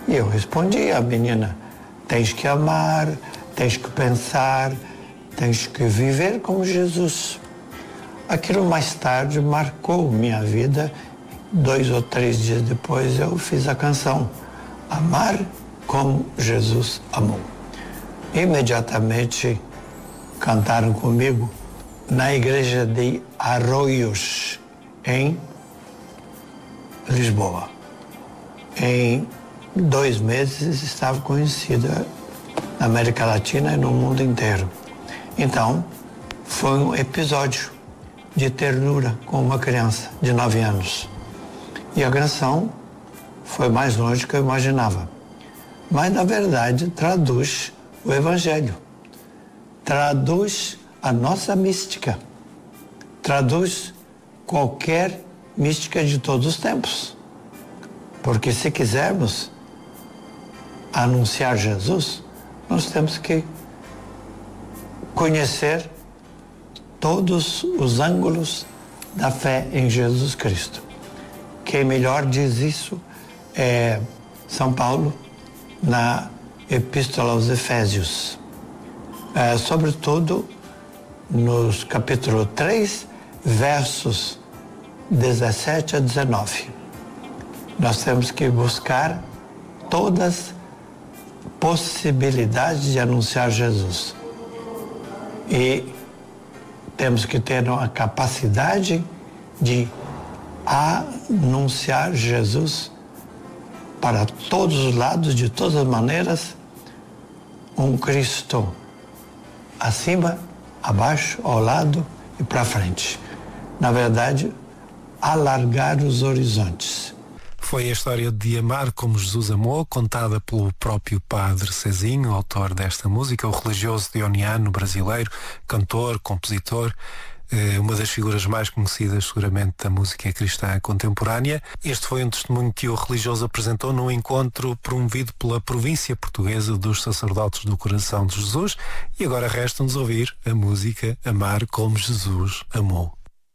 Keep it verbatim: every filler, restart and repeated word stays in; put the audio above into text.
E eu respondi à menina: tens que amar, tens que pensar, tens que viver como Jesus. Aquilo mais tarde marcou minha vida. Dois ou três dias depois eu fiz a canção Amar como Jesus amou. Imediatamente cantaram comigo na igreja de Arroios, em Lisboa. Em dois meses estava conhecida na América Latina e no mundo inteiro. Então, foi um episódio de ternura com uma criança de nove anos. E a canção foi mais longe do que eu imaginava. Mas, na verdade, traduz o Evangelho. Traduz a nossa mística. Traduz qualquer mística de todos os tempos. Porque se quisermos anunciar Jesus, nós temos que conhecer todos os ângulos da fé em Jesus Cristo. Quem melhor diz isso é São Paulo, na Epístola aos Efésios. É, sobretudo nos capítulo três, versos dezessete a dezenove. Nós temos que buscar todas possibilidades de anunciar Jesus. E temos que ter uma capacidade de anunciar Jesus para todos os lados, de todas as maneiras, um Cristo acima, abaixo, ao lado e para frente. Na verdade, alargar os horizontes. Foi a história de Amar como Jesus amou, contada pelo próprio Padre Cezinho, autor desta música, o religioso dioniano brasileiro, cantor, compositor, uma das figuras mais conhecidas seguramente da música cristã contemporânea. Este foi um testemunho que o religioso apresentou num encontro promovido pela província portuguesa dos sacerdotes do Coração de Jesus, e agora resta-nos ouvir a música Amar como Jesus amou.